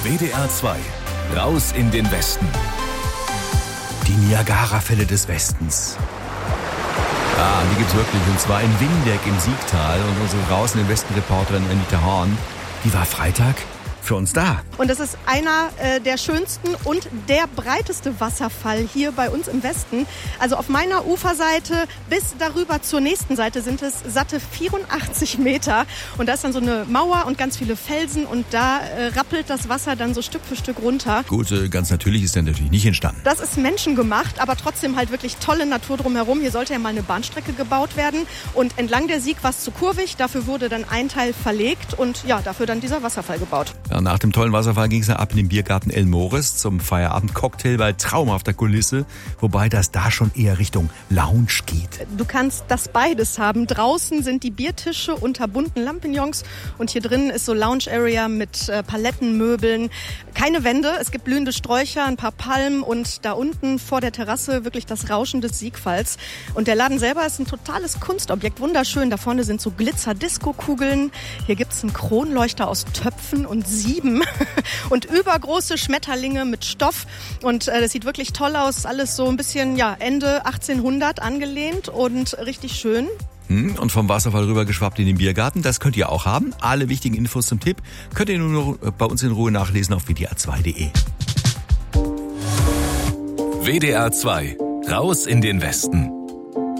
WDR 2. Raus in den Westen. Die Niagarafälle des Westens. Ja, die gibt's wirklich. Und zwar in Windeck im Siegtal. Und unsere Raus in den Westen-Reporterin Anita Horn, die war Freitag für uns da. Und das ist einer der schönsten und der breiteste Wasserfall hier bei uns im Westen. Also auf meiner Uferseite bis darüber zur nächsten Seite sind es satte 84 Meter. Und da ist dann so eine Mauer und ganz viele Felsen und da rappelt das Wasser dann so Stück für Stück runter. Gut, ganz natürlich ist der natürlich nicht entstanden. Das ist menschengemacht, aber trotzdem halt wirklich tolle Natur drumherum. Hier sollte ja mal eine Bahnstrecke gebaut werden. Und entlang der Sieg war es zu kurvig. Dafür wurde dann ein Teil verlegt und ja, dafür dann dieser Wasserfall gebaut. Ja, nach dem tollen Wasserfall ging es ab in den Biergarten Elmores zum Feierabend-Cocktail bei traumhafter Kulisse, wobei das da schon eher Richtung Lounge geht. Du kannst das beides haben. Draußen sind die Biertische unter bunten Lampignons und hier drinnen ist so Lounge-Area mit Palettenmöbeln. Keine Wände, es gibt blühende Sträucher, ein paar Palmen und da unten vor der Terrasse wirklich das Rauschen des Siegfalls. Und der Laden selber ist ein totales Kunstobjekt, wunderschön. Da vorne sind so Glitzer-Disco-Kugeln. Hier gibt's einen Kronleuchter aus Töpfen und Sieben und übergroße Schmetterlinge mit Stoff. Und das sieht wirklich toll aus. Alles so ein bisschen Ende 1800 angelehnt und richtig schön. Und vom Wasserfall rüber geschwappt in den Biergarten. Das könnt ihr auch haben. Alle wichtigen Infos zum Tipp könnt ihr nur noch bei uns in Ruhe nachlesen auf wdr2.de. WDR 2. Raus in den Westen.